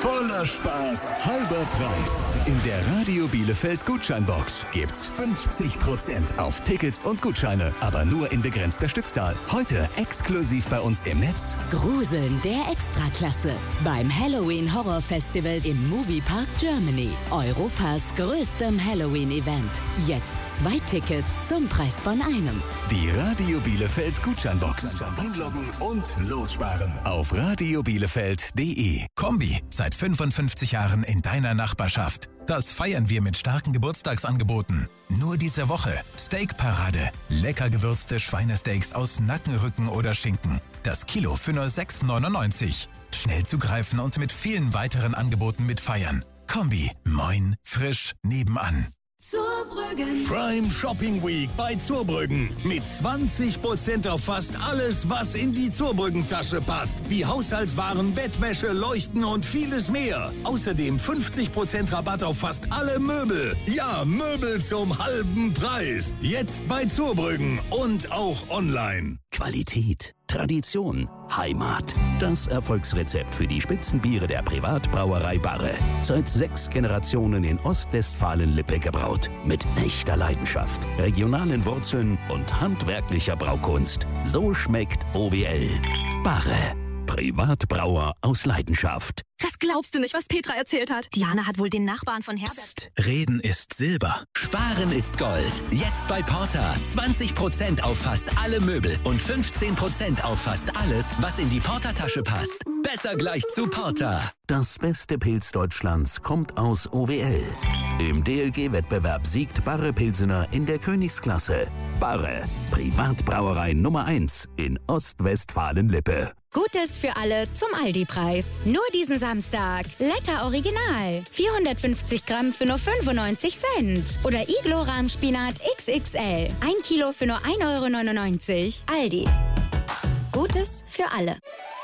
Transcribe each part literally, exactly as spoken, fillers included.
Voller Spaß, halber Preis. In der Radio Bielefeld Gutscheinbox gibt's fünfzig Prozent auf Tickets und Gutscheine, aber nur in begrenzter Stückzahl. Heute exklusiv bei uns im Netz. Gruseln der Extraklasse beim Halloween Horror Festival im Moviepark Germany. Europas größtem Halloween-Event. Jetzt zwei Tickets zum Preis von einem. Die Radio Bielefeld Gutscheinbox. Einloggen und lossparen auf radio bielefeld punkt de. Kombi, seit fünfundfünfzig Jahren in deiner Nachbarschaft. Das feiern wir mit starken Geburtstagsangeboten. Nur diese Woche Steakparade. Lecker gewürzte Schweinesteaks aus Nackenrücken oder Schinken. Das Kilo für nur sechs neunundneunzig. Schnell zugreifen und mit vielen weiteren Angeboten mitfeiern. Kombi, moin, frisch, nebenan. Zurbrüggen. Prime Shopping Week bei Zurbrüggen. Mit zwanzig Prozent auf fast alles, was in die Zurbrüggen-Tasche passt. Wie Haushaltswaren, Bettwäsche, Leuchten und vieles mehr. Außerdem fünfzig Prozent Rabatt auf fast alle Möbel. Ja, Möbel zum halben Preis. Jetzt bei Zurbrüggen und auch online. Qualität, Tradition, Heimat. Das Erfolgsrezept für die Spitzenbiere der Privatbrauerei Barre. Seit sechs Generationen in Ostwestfalen-Lippe gebraut. Mit echter Leidenschaft, regionalen Wurzeln und handwerklicher Braukunst. So schmeckt O W L. Barre. Privatbrauer aus Leidenschaft. Das glaubst du nicht, was Petra erzählt hat. Diana hat wohl den Nachbarn von Herbert... Psst, Reden ist Silber. Sparen ist Gold. Jetzt bei Porta. zwanzig Prozent auf fast alle Möbel und fünfzehn Prozent auf fast alles, was in die Porta-Tasche passt. Besser gleich zu Porta. Das beste Pilz Deutschlands kommt aus O W L. Im D L G-Wettbewerb siegt Barre Pilsener in der Königsklasse. Barre, Privatbrauerei Nummer eins in Ostwestfalen-Lippe. Gutes für alle zum Aldi-Preis. Nur diesen Samstag. Letter Original. vierhundertfünfzig Gramm für nur fünfundneunzig Cent. Oder Iglo Rahmspinat X X L. Ein Kilo für nur ein Euro neunundneunzig. Aldi. Gutes für alle.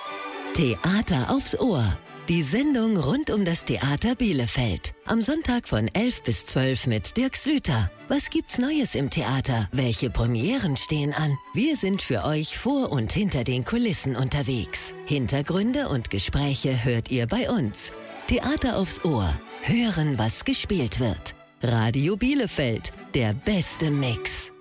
Theater aufs Ohr. Die Sendung rund um das Theater Bielefeld. Am Sonntag von elf bis zwölf mit Dirk Slüter. Was gibt's Neues im Theater? Welche Premieren stehen an? Wir sind für euch vor und hinter den Kulissen unterwegs. Hintergründe und Gespräche hört ihr bei uns. Theater aufs Ohr. Hören, was gespielt wird. Radio Bielefeld. Der beste Mix.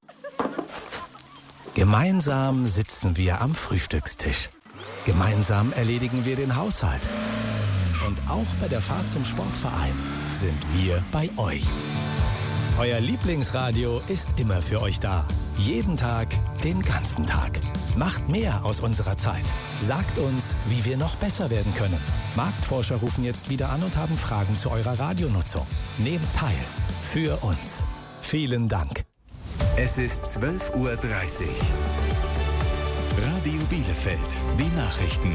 Gemeinsam sitzen wir am Frühstückstisch. Gemeinsam erledigen wir den Haushalt. Und auch bei der Fahrt zum Sportverein sind wir bei euch. Euer Lieblingsradio ist immer für euch da. Jeden Tag, den ganzen Tag. Macht mehr aus unserer Zeit. Sagt uns, wie wir noch besser werden können. Marktforscher rufen jetzt wieder an und haben Fragen zu eurer Radionutzung. Nehmt teil. Für uns. Vielen Dank. Es ist zwölf Uhr dreißig. Radio Bielefeld, die Nachrichten.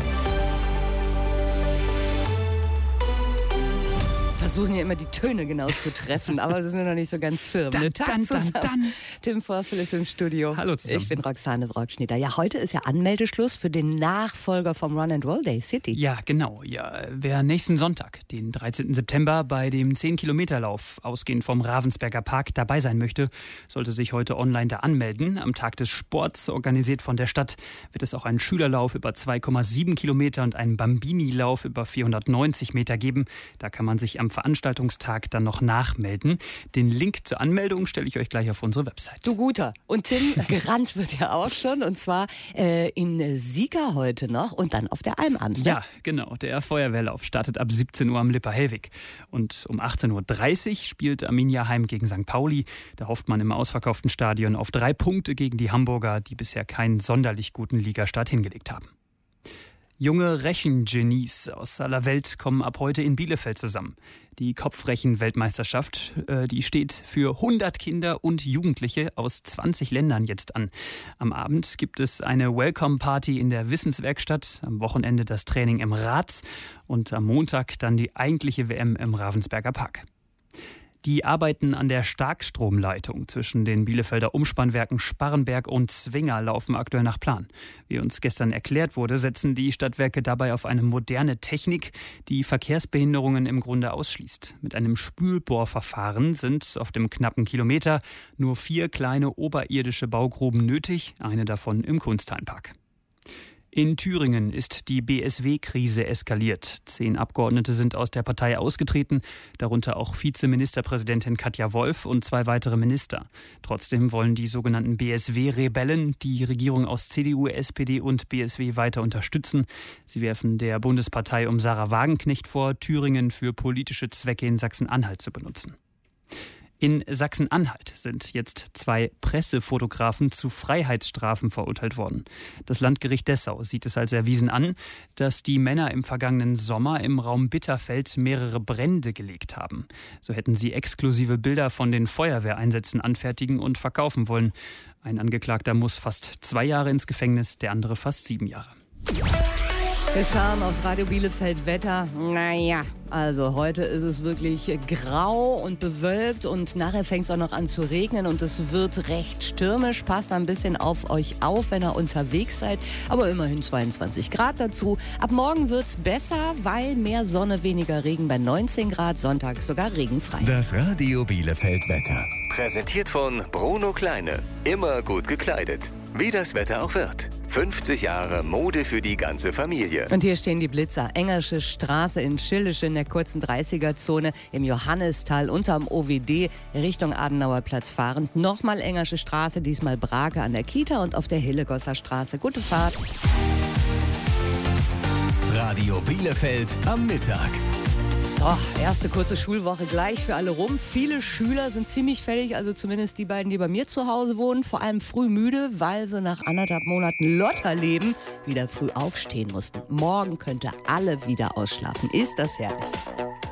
Versuchen ja immer die Töne genau zu treffen, aber das sind noch nicht so ganz firm. Dann, dann, dann, dann. Tim Forstwil ist im Studio. Hallo zusammen. Ich bin Roxane Brockschnieder. Ja, heute ist ja Anmeldeschluss für den Nachfolger vom Run and Roll Day City. Ja, genau. Ja, wer nächsten Sonntag, den dreizehnten September, bei dem zehn-Kilometer-Lauf ausgehend vom Ravensberger Park dabei sein möchte, sollte sich heute online da anmelden. Am Tag des Sports, organisiert von der Stadt, wird es auch einen Schülerlauf über zwei Komma sieben Kilometer und einen Bambini-Lauf über vierhundertneunzig Meter geben. Da kann man sich am Veranstaltungstag dann noch nachmelden. Den Link zur Anmeldung stelle ich euch gleich auf unsere Website. Du Guter. Und Tim, gerannt wird ja auch schon. Und zwar äh, in Sieger heute noch und dann auf der Alm abends. Ja, genau. Der Feuerwehrlauf startet ab siebzehn Uhr am Lippe-Hellwig. Und um achtzehn Uhr dreißig spielt Arminia heim gegen Sankt Pauli. Da hofft man im ausverkauften Stadion auf drei Punkte gegen die Hamburger, die bisher keinen sonderlich guten Ligastart hingelegt haben. Junge Rechen-Genies aus aller Welt kommen ab heute in Bielefeld zusammen. Die Kopfrechen-Weltmeisterschaft, äh, die steht für hundert Kinder und Jugendliche aus zwanzig Ländern jetzt an. Am Abend gibt es eine Welcome-Party in der Wissenswerkstatt, am Wochenende das Training im Rats und am Montag dann die eigentliche W M im Ravensberger Park. Die Arbeiten an der Starkstromleitung zwischen den Bielefelder Umspannwerken Sparrenberg und Zwinger laufen aktuell nach Plan. Wie uns gestern erklärt wurde, setzen die Stadtwerke dabei auf eine moderne Technik, die Verkehrsbehinderungen im Grunde ausschließt. Mit einem Spülbohrverfahren sind auf dem knappen Kilometer nur vier kleine oberirdische Baugruben nötig, eine davon im Kunsthainpark. In Thüringen ist die B S W-Krise eskaliert. Zehn Abgeordnete sind aus der Partei ausgetreten, darunter auch Vizeministerpräsidentin Katja Wolf und zwei weitere Minister. Trotzdem wollen die sogenannten B S W-Rebellen die Regierung aus C D U, S P D und B S W weiter unterstützen. Sie werfen der Bundespartei um Sarah Wagenknecht vor, Thüringen für politische Zwecke in Sachsen-Anhalt zu benutzen. In Sachsen-Anhalt sind jetzt zwei Pressefotografen zu Freiheitsstrafen verurteilt worden. Das Landgericht Dessau sieht es als erwiesen an, dass die Männer im vergangenen Sommer im Raum Bitterfeld mehrere Brände gelegt haben. So hätten sie exklusive Bilder von den Feuerwehreinsätzen anfertigen und verkaufen wollen. Ein Angeklagter muss fast zwei Jahre ins Gefängnis, der andere fast sieben Jahre. Wir schauen aufs Radio Bielefeld Wetter. Naja, also heute ist es wirklich grau und bewölkt und nachher fängt es auch noch an zu regnen und es wird recht stürmisch. Passt ein bisschen auf euch auf, wenn ihr unterwegs seid. Aber immerhin zweiundzwanzig Grad dazu. Ab morgen wird es besser, weil mehr Sonne, weniger Regen bei neunzehn Grad. Sonntag sogar regenfrei. Das Radio Bielefeld Wetter. Präsentiert von Bruno Kleine. Immer gut gekleidet. Wie das Wetter auch wird. fünfzig Jahre Mode für die ganze Familie. Und hier stehen die Blitzer. Engersche Straße in Schillisch in der kurzen dreißiger-Zone, im Johannistal unterm O W D Richtung Adenauer Platz fahrend. Nochmal Engersche Straße, diesmal Brake an der Kita und auf der Hillegosser Straße. Gute Fahrt. Radio Bielefeld am Mittag. So, erste kurze Schulwoche gleich für alle rum. Viele Schüler sind ziemlich fertig, also zumindest die beiden, die bei mir zu Hause wohnen. Vor allem früh müde, weil sie nach anderthalb Monaten Lotterleben wieder früh aufstehen mussten. Morgen könnt ihr alle wieder ausschlafen. Ist das herrlich.